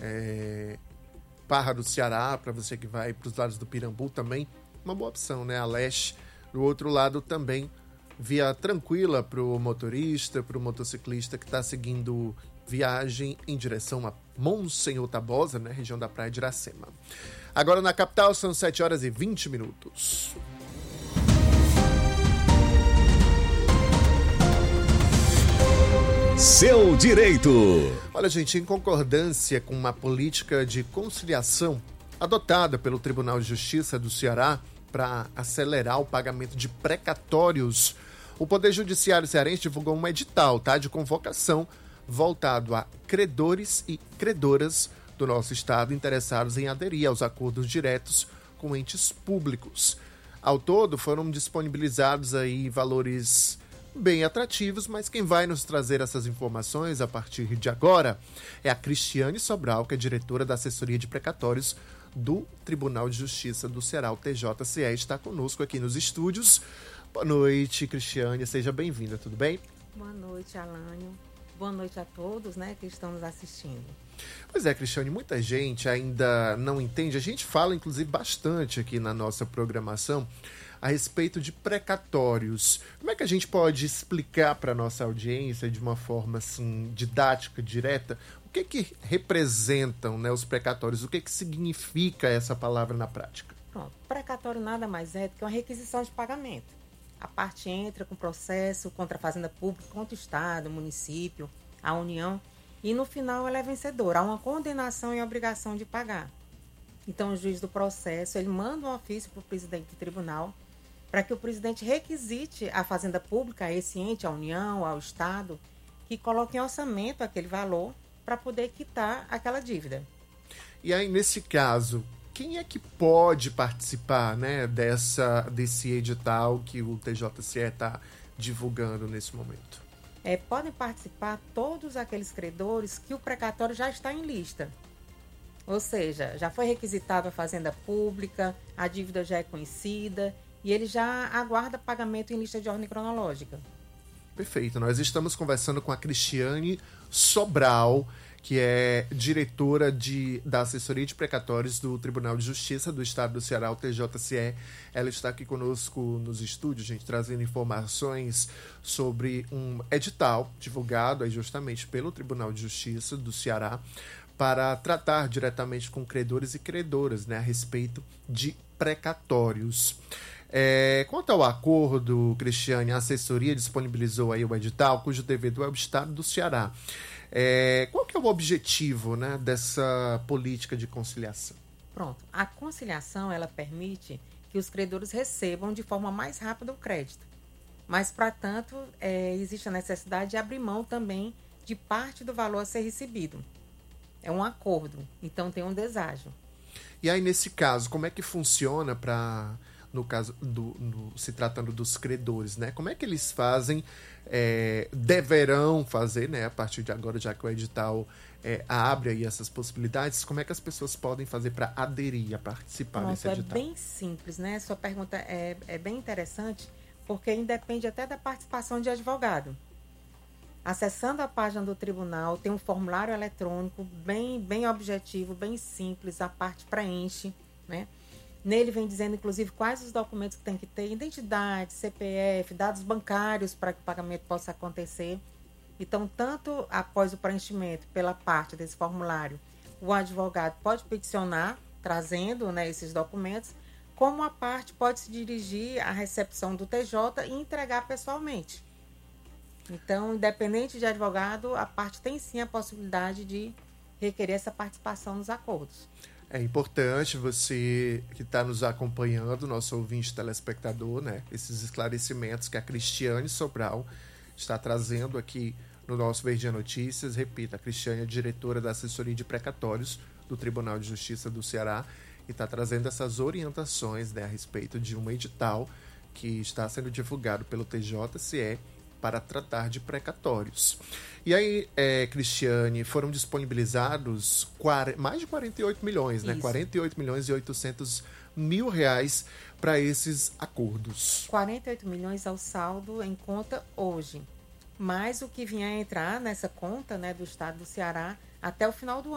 Barra do Ceará, para você que vai para os lados do Pirambu também, uma boa opção, né? A leste. Do outro lado também, via tranquila para o motorista, para o motociclista que está seguindo viagem em direção a Monsenhor Tabosa, né? Região da Praia de Iracema. Agora na capital são 7h20. Seu direito. Olha, gente, em concordância com uma política de conciliação adotada pelo Tribunal de Justiça do Ceará para acelerar o pagamento de precatórios, o Poder Judiciário cearense divulgou um edital, de convocação voltado a credores e credoras do nosso estado interessados em aderir aos acordos diretos com entes públicos. Ao todo, foram disponibilizados aí valores bem atrativos, mas quem vai nos trazer essas informações a partir de agora é a Cristiane Sobral, que é diretora da Assessoria de Precatórios do Tribunal de Justiça do Ceará, o TJCE, está conosco aqui nos estúdios. Boa noite, Cristiane, seja bem-vinda, tudo bem? Boa noite, Alânio. Boa noite a todos, que estão nos assistindo. Pois é, Cristiane, muita gente ainda não entende, a gente fala inclusive bastante aqui na nossa programação a respeito de precatórios. Como é que a gente pode explicar para a nossa audiência de uma forma assim, didática, direta, o que representam, né, os precatórios? O que significa essa palavra na prática? Pronto, precatório nada mais é do que uma requisição de pagamento. A parte entra com processo contra a Fazenda Pública, contra o Estado, o município, a União, e no final ela é vencedora. Há uma condenação e obrigação de pagar. Então o juiz do processo, ele manda um ofício para o presidente do tribunal para que o presidente requisite a Fazenda Pública, a esse ente, a União, ao Estado, que coloque em orçamento aquele valor para poder quitar aquela dívida. E aí, nesse caso, quem é que pode participar, né, desse edital que o TJCE está divulgando nesse momento? Podem participar todos aqueles credores que o precatório já está em lista. Ou seja, já foi requisitado a Fazenda Pública, a dívida já é conhecida e ele já aguarda pagamento em lista de ordem cronológica. Perfeito. Nós estamos conversando com a Cristiane Sobral, que é diretora da Assessoria de Precatórios do Tribunal de Justiça do Estado do Ceará, o TJCE. Ela está aqui conosco nos estúdios, gente, trazendo informações sobre um edital divulgado aí justamente pelo Tribunal de Justiça do Ceará para tratar diretamente com credores e credoras, né, a respeito de precatórios. Quanto ao acordo, Cristiane, a assessoria disponibilizou aí o edital, cujo devedor é o Estado do Ceará. Qual que é o objetivo, né, dessa política de conciliação? Pronto. A conciliação, ela permite que os credores recebam de forma mais rápida o crédito. Mas, para tanto, existe a necessidade de abrir mão também de parte do valor a ser recebido. É um acordo, então tem um deságio. E aí, nesse caso, como é que funciona no caso, se tratando dos credores, né? Como é que eles fazem, deverão fazer, né? A partir de agora, já que o edital abre aí essas possibilidades, como é que as pessoas podem fazer para aderir, a participar desse edital? É bem simples, né? Sua pergunta é bem interessante, porque independe até da participação de advogado. Acessando a página do tribunal, tem um formulário eletrônico bem objetivo, bem simples, a parte preenche, né? Nele vem dizendo, inclusive, quais os documentos que tem que ter, identidade, CPF, dados bancários para que o pagamento possa acontecer. Então, tanto após o preenchimento pela parte desse formulário, o advogado pode peticionar, trazendo, né, esses documentos, como a parte pode se dirigir à recepção do TJ e entregar pessoalmente. Então, independente de advogado, a parte tem sim a possibilidade de requerer essa participação nos acordos. É importante você que está nos acompanhando, nosso ouvinte telespectador, né, esses esclarecimentos que a Cristiane Sobral está trazendo aqui no nosso Verdinha Notícias. Repita, a Cristiane é diretora da Assessoria de Precatórios do Tribunal de Justiça do Ceará e está trazendo essas orientações, né, a respeito de um edital que está sendo divulgado pelo TJCE para tratar de precatórios. E aí, Cristiane, foram disponibilizados mais de 48 milhões, né? 48 milhões e 800 mil reais para esses acordos. 48 milhões ao saldo em conta hoje. Mais o que vinha a entrar nessa conta, né, do Estado do Ceará até o final do ano.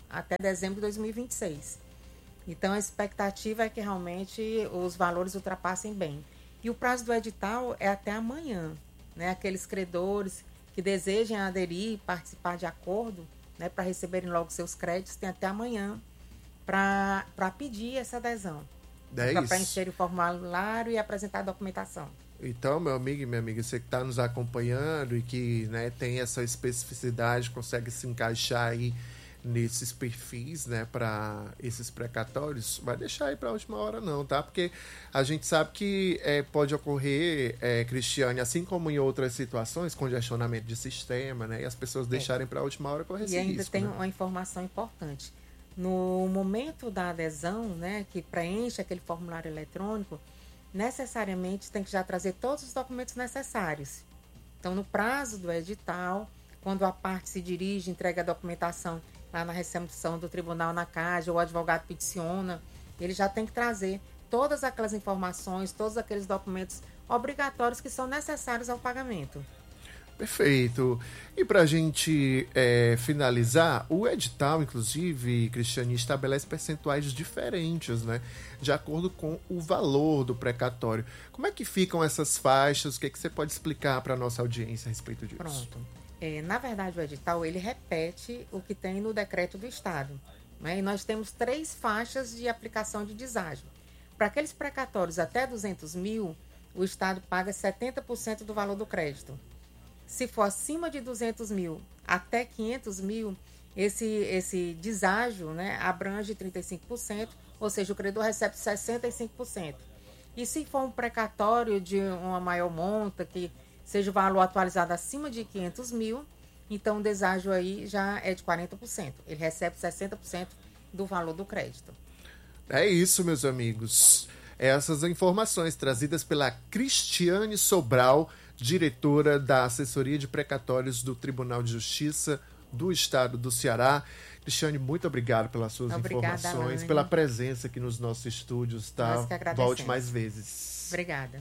até dezembro de 2026. Então, a expectativa é que realmente os valores ultrapassem bem. E o prazo do edital é até amanhã, né? Aqueles credores que desejem aderir, participar de acordo, né, para receberem logo seus créditos, tem até amanhã para pedir essa adesão. Para preencher o formulário e apresentar a documentação. Então, meu amigo e minha amiga, você que está nos acompanhando e que, né, tem essa especificidade, consegue se encaixar aí nesses perfis, né, para esses precatórios, vai deixar aí para a última hora não, tá? Porque a gente sabe que pode ocorrer, Cristiane, assim como em outras situações, congestionamento de sistema, né, e as pessoas deixarem para a última hora correr esse risco. E ainda tem uma informação importante. No momento da adesão, né, que preenche aquele formulário eletrônico, necessariamente tem que já trazer todos os documentos necessários. Então, no prazo do edital, quando a parte se dirige, entrega a documentação lá na recepção do tribunal, na CAGE, ou o advogado peticiona, ele já tem que trazer todas aquelas informações, todos aqueles documentos obrigatórios que são necessários ao pagamento. Perfeito. E para a gente finalizar, o edital, inclusive, Cristiane, estabelece percentuais diferentes, né? De acordo com o valor do precatório. Como é que ficam essas faixas? O que você pode explicar para a nossa audiência a respeito disso? Pronto. Na verdade, o edital, ele repete o que tem no decreto do Estado, né? E nós temos 3 faixas de aplicação de deságio. Para aqueles precatórios até 200 mil, o Estado paga 70% do valor do crédito. Se for acima de 200 mil até 500 mil, esse deságio, né, abrange 35%, ou seja, o credor recebe 65%. E se for um precatório de uma maior monta, que seja o valor atualizado acima de 500 mil, então o deságio aí já é de 40%. Ele recebe 60% do valor do crédito. É isso, meus amigos. Essas informações trazidas pela Cristiane Sobral, diretora da Assessoria de Precatórios do Tribunal de Justiça do Estado do Ceará. Cristiane, muito obrigado pelas suas informações, pela presença aqui nos nossos estúdios, tá? Volte mais vezes. Obrigada.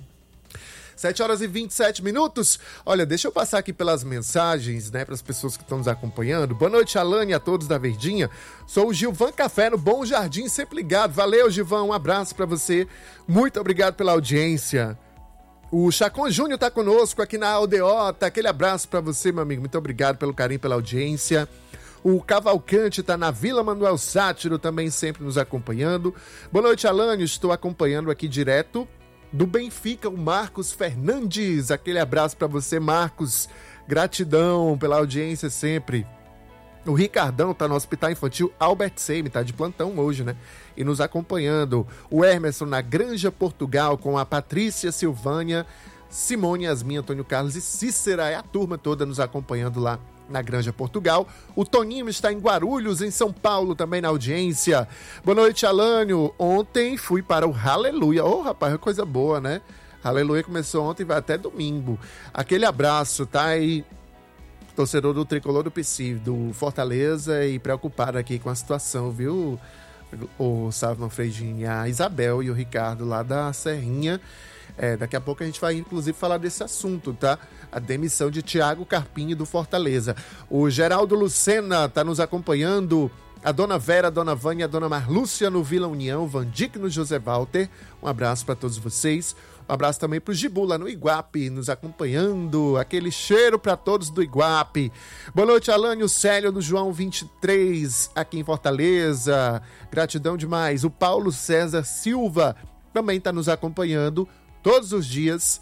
7h27. Olha, deixa eu passar aqui pelas mensagens, né, para as pessoas que estão nos acompanhando. Boa noite, Alane, a todos da Verdinha. Sou o Gilvan Café, no Bom Jardim, sempre ligado. Valeu, Gilvan, um abraço para você. Muito obrigado pela audiência. O Chacon Júnior está conosco aqui na Aldeota. Aquele abraço para você, meu amigo. Muito obrigado pelo carinho, pela audiência. O Cavalcante está na Vila Manuel Sátiro, também sempre nos acompanhando. Boa noite, Alane. Estou acompanhando aqui direto do Benfica, o Marcos Fernandes. Aquele abraço para você, Marcos. Gratidão pela audiência sempre. O Ricardão está no Hospital Infantil Albert Seime, está de plantão hoje, né? E nos acompanhando. O Emerson na Granja Portugal, com a Patrícia Silvânia, Simone, Yasmin, Antônio Carlos e Cícera. É a turma toda nos acompanhando lá na Granja Portugal. O Toninho está em Guarulhos, em São Paulo, também na audiência. Boa noite, Alânio. Ontem fui para o Aleluia. Ô, rapaz, coisa boa, né? Aleluia começou ontem e vai até domingo. Aquele abraço, tá aí, torcedor do Tricolor do PC, do Fortaleza, e preocupado aqui com a situação, viu? O Salve Manfredinho, a Isabel e o Ricardo lá da Serrinha. Daqui a pouco a gente vai, inclusive, falar desse assunto, tá? A demissão de Thiago Carpini do Fortaleza. O Geraldo Lucena tá nos acompanhando. A Dona Vera, a Dona Vânia, a Dona Marlúcia no Vila União, Vandic no José Walter. Um abraço para todos vocês. Um abraço também pro Gibu lá no Iguape, nos acompanhando. Aquele cheiro para todos do Iguape. Boa noite, Alânio Célio do João 23, aqui em Fortaleza. Gratidão demais. O Paulo César Silva também está nos acompanhando todos os dias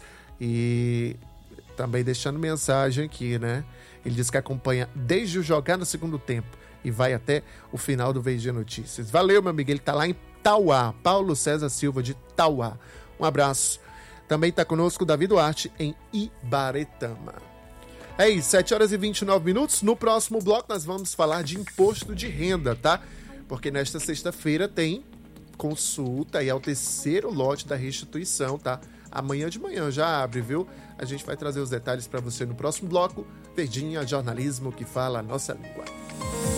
e também deixando mensagem aqui, né? Ele diz que acompanha desde o jogar no segundo tempo e vai até o final do VG Notícias. Valeu, meu amigo. Ele está lá em Tauá. Paulo César Silva de Tauá. Um abraço. Também está conosco o Davi Duarte em Ibaretama. É isso, 7h29. No próximo bloco nós vamos falar de imposto de renda, tá? Porque nesta sexta-feira tem consulta e é o terceiro lote da restituição, tá? Amanhã de manhã já abre, viu? A gente vai trazer os detalhes para você no próximo bloco. Verdinha, jornalismo que fala a nossa língua.